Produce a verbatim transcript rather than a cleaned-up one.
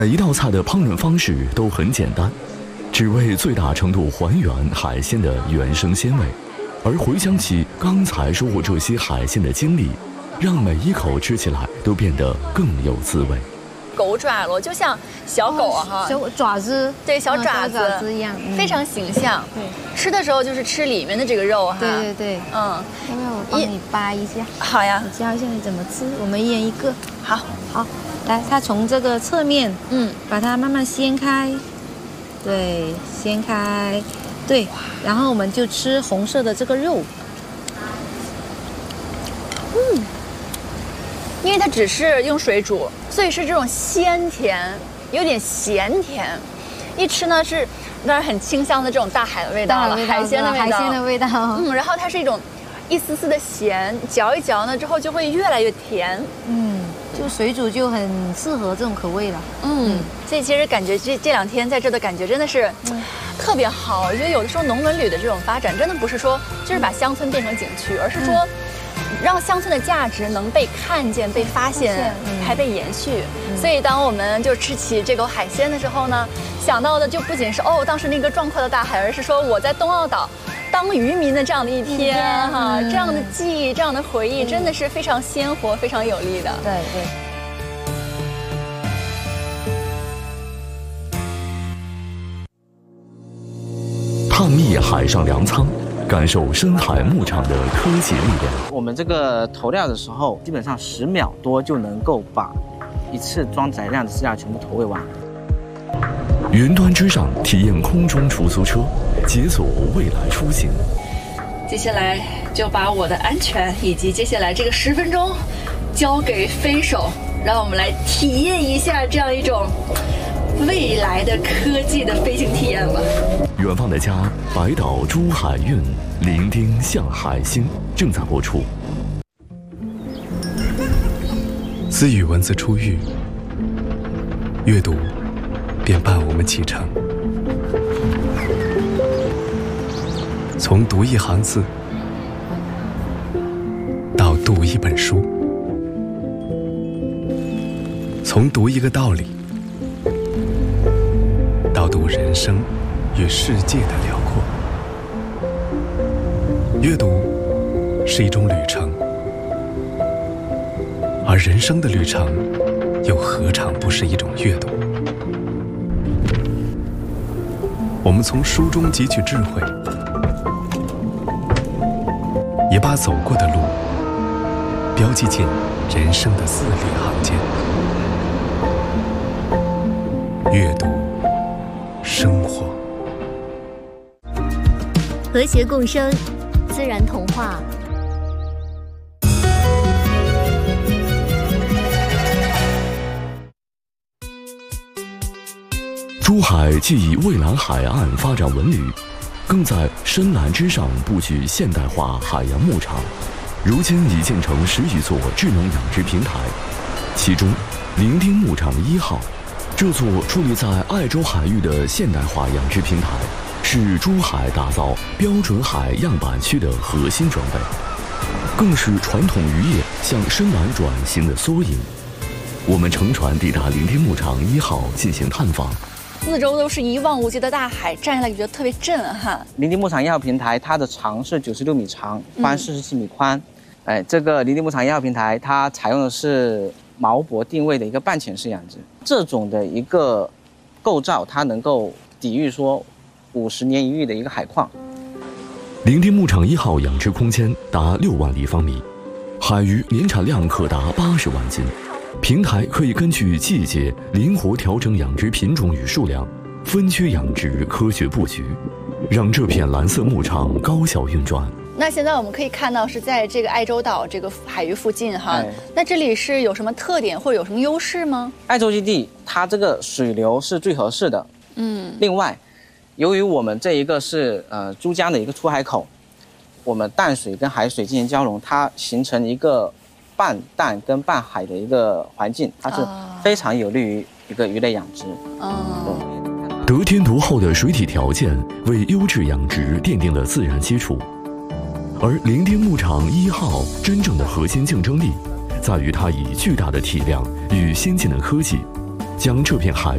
每一道菜的烹饪方式都很简单，只为最大程度还原海鲜的原生鲜味，而回想起刚才收获这些海鲜的经历，让每一口吃起来都变得更有滋味。 狗爪螺就像小狗啊，哈、 哦，小爪子， 对，小爪子， 嗯、爪子一样、嗯， 非常形象。对，吃的时候就是吃里面的这个肉哈。 对对对， 嗯， 要不要我帮你扒一下？ 好呀， 我教一下你怎么吃，我们一人一个。 好， 好，来，它从这个侧面， 嗯， 把它慢慢掀开，对，掀开，对，然后我们就吃红色的这个肉。 嗯。因为它只是用水煮，所以是这种鲜甜，有点咸甜。一吃呢是当然很清香的这种大海的味道了，海鲜的味道， 海鲜的味道。 嗯，然后它是一种一丝丝的咸，嚼一嚼呢之后就会越来越甜。 嗯，就水煮就很适合这种口味了。 嗯，所以其实感觉这这两天在这的感觉真的是特别好。我觉得有的时候农文旅的这种发展，真的不是说就是把乡村变成景区，而是说。嗯让乡村的价值能被看见、被发现，嗯、还被延续。嗯、所以，当我们就吃起这口海鲜的时候呢，想到的就不仅是哦当时那个壮阔的大海，而是说我在东澳岛当渔民的这样的一天哈、嗯，这样的记忆、这样的回忆，真的是非常鲜活、非常有力的。 对对。 探秘海上粮仓。感受深海牧场的科技力量。 我们这个投料的时候，基本上十秒多就能够把一次装载量的饲料全部投喂完。 云端之上体验空中出租车，解锁未来出行。 接下来就把我的安全以及接下来这个十分钟交给飞手，让我们来体验一下这样一种未来的科技的飞行体验吧。 远方的家，百岛珠海韵，伶仃向海星正在播出。 私语文字出狱，阅读便伴我们启程。从读一行字到读一本书，从读一个道理到读人生与世界的辽阔。阅读是一种旅程，而人生的旅程又何尝不是一种阅读？我们从书中汲取智慧，也把走过的路标记进人生的字里行间。阅读生活， 和谐共生，自然童话。 珠海既以蔚蓝海岸发展文旅，更在深蓝之上布局现代化海洋牧场。如今已建成十余座智能养殖平台，其中伶仃牧场一号。这座矗立在爱州海域的现代化养殖平台，是珠海打造标准海样板区的核心装备，更是传统渔业向深蓝转型的缩影。我们乘船抵达伶仃牧场一号进行探访， 四周都是一望无际的大海，站下来觉得特别震撼。 伶仃牧场一号平台，它的长是九十六米长，宽四十七米宽。嗯、哎，这个伶仃牧场一号平台，它采用的是锚泊定位的一个半潜式养殖，这种的一个构造，它能够抵御说五十年一遇的一个海况。 伶仃牧场一号养殖空间达六万立方米，海鱼年产量可达八十万斤。平台可以根据季节灵活调整养殖品种与数量，分区养殖，科学布局，让这片蓝色牧场高效运转。 那现在我们可以看到是在这个爱州岛这个海域附近哈，哎、那这里是有什么特点或者有什么优势吗？ 爱州基地它这个水流是最合适的，嗯，另外，由于我们这一个是呃珠江的一个出海口，我们淡水跟海水进行交融，它形成一个半淡跟半海的一个环境，它是非常有利于一个鱼类养殖。 哦， 得天独厚的水体条件为优质养殖奠定了自然基础。而伶仃牧场一号真正的核心竞争力，在于它以巨大的体量与先进的科技，将这片海